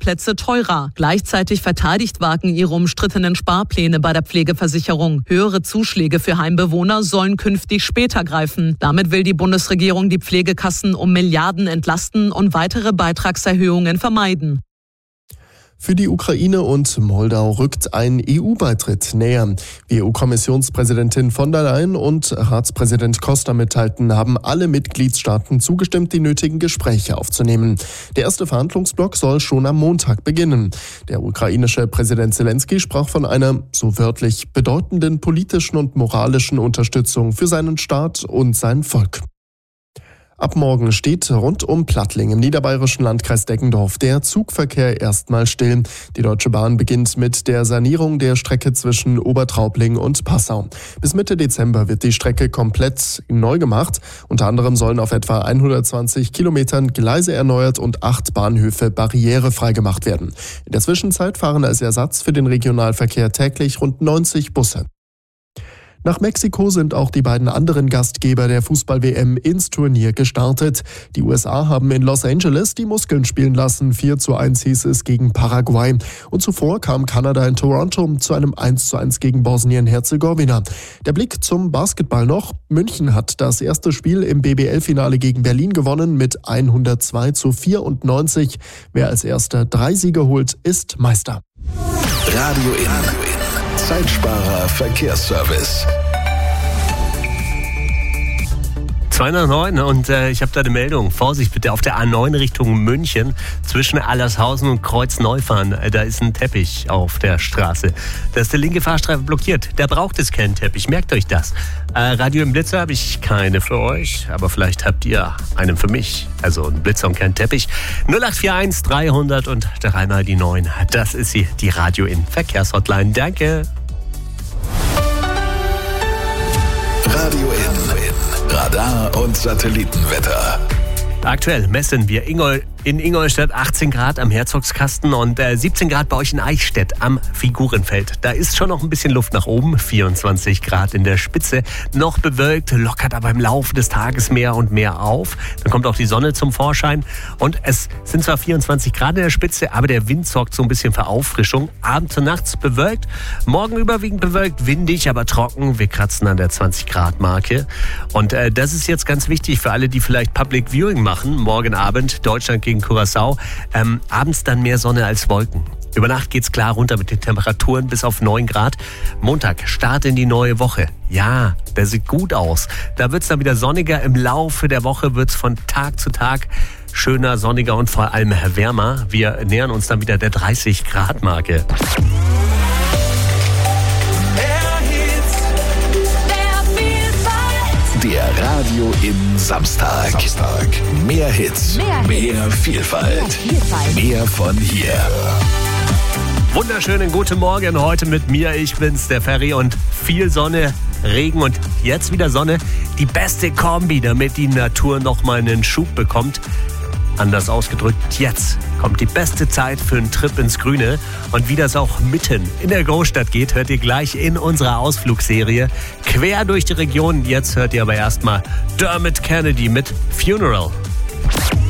Pflegeplätze teurer. Gleichzeitig verteidigt Wagen ihre umstrittenen Sparpläne bei der Pflegeversicherung. Höhere Zuschläge für Heimbewohner sollen künftig später greifen. Damit will die Bundesregierung die Pflegekassen um Milliarden entlasten und weitere Beitragserhöhungen vermeiden. Für die Ukraine und Moldau rückt ein EU-Beitritt näher. Wie EU-Kommissionspräsidentin von der Leyen und Ratspräsident Costa mitteilten, haben alle Mitgliedstaaten zugestimmt, die nötigen Gespräche aufzunehmen. Der erste Verhandlungsblock soll schon am Montag beginnen. Der ukrainische Präsident Zelensky sprach von einer, so wörtlich, bedeutenden politischen und moralischen Unterstützung für seinen Staat und sein Volk. Ab morgen steht rund um Plattling im niederbayerischen Landkreis Deggendorf der Zugverkehr erstmal still. Die Deutsche Bahn beginnt mit der Sanierung der Strecke zwischen Obertraubling und Passau. Bis Mitte Dezember wird die Strecke komplett neu gemacht. Unter anderem sollen auf etwa 120 Kilometern Gleise erneuert und 8 Bahnhöfe barrierefrei gemacht werden. In der Zwischenzeit fahren als Ersatz für den Regionalverkehr täglich rund 90 Busse. Nach Mexiko sind auch die beiden anderen Gastgeber der Fußball-WM ins Turnier gestartet. Die USA haben in Los Angeles die Muskeln spielen lassen. 4:1 hieß es gegen Paraguay. Und zuvor kam Kanada in Toronto zu einem 1:1 gegen Bosnien-Herzegowina. Der Blick zum Basketball noch. München hat das erste Spiel im BBL-Finale gegen Berlin gewonnen mit 102:94. Wer als erster 3 Siege holt, ist Meister. Radio in. Zeitsparer Verkehrsservice. 209 und ich habe da eine Meldung. Vorsicht bitte auf der A9 Richtung München zwischen Allershausen und Kreuzneufahren. Da ist ein Teppich auf der Straße. Da ist der linke Fahrstreifen blockiert. Da braucht es keinen Teppich. Merkt euch das. Radio im Blitzer habe ich keine für euch, aber vielleicht habt ihr einen für mich. Also einen Blitzer und keinen Teppich. 0841 300 und 3 mal die 9. Das ist sie, die Radio in Verkehrshotline. Danke. Radio in Radar und Satellitenwetter. Aktuell messen wir in Ingolstadt 18 Grad am Herzogskasten und 17 Grad bei euch in Eichstätt am Figurenfeld. Da ist schon noch ein bisschen Luft nach oben, 24 Grad in der Spitze. Noch bewölkt, lockert aber im Laufe des Tages mehr und mehr auf. Dann kommt auch die Sonne zum Vorschein und es sind zwar 24 Grad in der Spitze, aber der Wind sorgt so ein bisschen für Auffrischung. Abends und nachts bewölkt, morgen überwiegend bewölkt, windig, aber trocken. Wir kratzen an der 20 Grad Marke. Und das ist jetzt ganz wichtig für alle, die vielleicht Public Viewing machen. Morgen Abend Deutschland gegen Curaçao. Abends dann mehr Sonne als Wolken. Über Nacht geht's klar runter mit den Temperaturen bis auf 9 Grad. Montag, Start in die neue Woche. Ja, der sieht gut aus. Da wird's dann wieder sonniger. Im Laufe der Woche wird's von Tag zu Tag schöner, sonniger und vor allem wärmer. Wir nähern uns dann wieder der 30 Grad Marke. Der Radio in Samstag. Mehr Hits, mehr Vielfalt, mehr von hier. Wunderschönen guten Morgen heute mit mir. Ich bin's, der Ferry, und viel Sonne, Regen und jetzt wieder Sonne. Die beste Kombi, damit die Natur nochmal einen Schub bekommt. Anders ausgedrückt, jetzt kommt die beste Zeit für einen Trip ins Grüne. Und wie das auch mitten in der Großstadt geht, hört ihr gleich in unserer Ausflugserie quer durch die Region. Jetzt hört ihr aber erstmal Dermot Kennedy mit Funeral.